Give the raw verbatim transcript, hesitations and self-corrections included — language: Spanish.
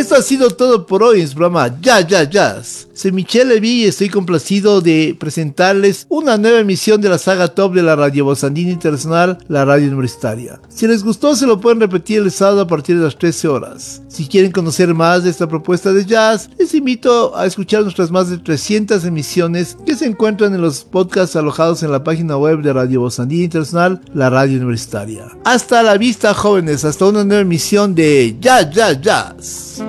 Esto ha sido todo por hoy en su programa Ya Ya Jazz. Soy Michel Levy y estoy complacido de presentarles una nueva emisión de la saga top de la Radio Voz Andina Internacional, la radio universitaria. Si les gustó, se lo pueden repetir el sábado a partir de las trece horas. Si quieren conocer más de esta propuesta de jazz, les invito a escuchar nuestras más de trescientas emisiones que se encuentran en los podcasts alojados en la página web de Radio Voz Andina Internacional, la radio universitaria. Hasta la vista, jóvenes, hasta una nueva emisión de Ya Ya Jazz.